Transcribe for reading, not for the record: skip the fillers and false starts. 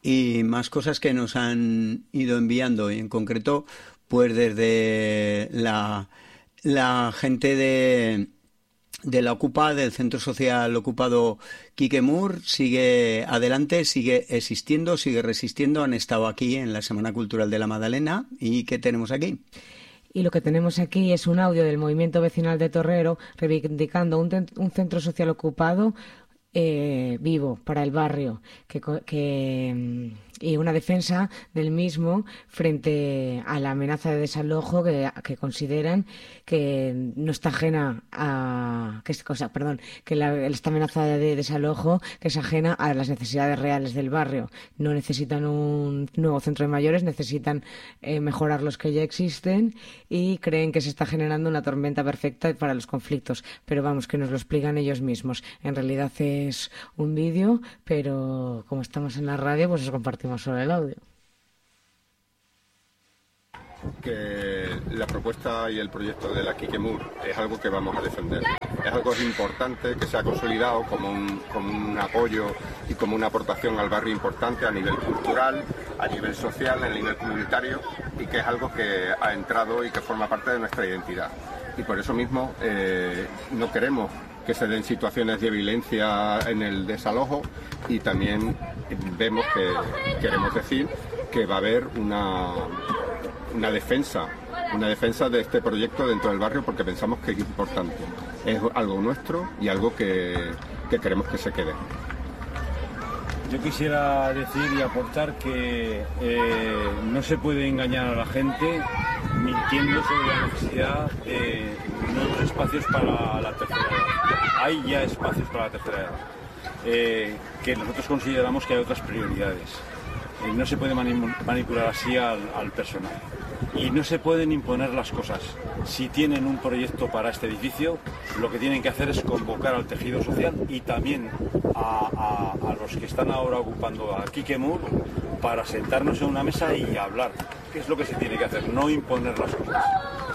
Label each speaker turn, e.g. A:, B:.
A: y más cosas que nos han ido enviando, y en concreto pues desde la gente de la Ocupa, del Centro Social Ocupado Quique Mur, sigue adelante, sigue existiendo, sigue resistiendo. Han estado aquí en la Semana Cultural de la Magdalena. ¿Y qué tenemos aquí?
B: Y lo que tenemos aquí es un audio del Movimiento Vecinal de Torrero reivindicando un centro social ocupado vivo para el barrio y una defensa del mismo frente a la amenaza de desalojo que consideran que no está ajena a esta amenaza de desalojo que es ajena a las necesidades reales del barrio. No necesitan un nuevo centro de mayores, necesitan mejorar los que ya existen, y creen que se está generando una tormenta perfecta para los conflictos, pero vamos, que nos lo explican ellos mismos. En realidad es un vídeo, pero como estamos en la radio, pues os compartimos solo el audio.
C: Que la propuesta y el proyecto de la Quique Mur es algo que vamos a defender. Es algo importante que se ha consolidado como un apoyo y como una aportación al barrio importante a nivel cultural, a nivel social, a nivel comunitario, y que es algo que ha entrado y que forma parte de nuestra identidad. Y por eso mismo no queremos que se den situaciones de violencia en el desalojo, y también queremos decir que va a haber una defensa de este proyecto dentro del barrio, porque pensamos que es importante. Es algo nuestro y algo que queremos que se quede.
D: Yo quisiera decir y aportar que no se puede engañar a la gente mintiendo sobre la necesidad de nuevos espacios para la tercera edad. Hay ya espacios para la tercera edad, que nosotros consideramos que hay otras prioridades. No se puede manipular así al personal. Y no se pueden imponer las cosas. Si tienen un proyecto para este edificio, lo que tienen que hacer es convocar al tejido social y también a los que están ahora ocupando a Quique Mur para sentarnos en una mesa y hablar. ¿Qué es lo que se tiene que hacer? No imponer las cosas.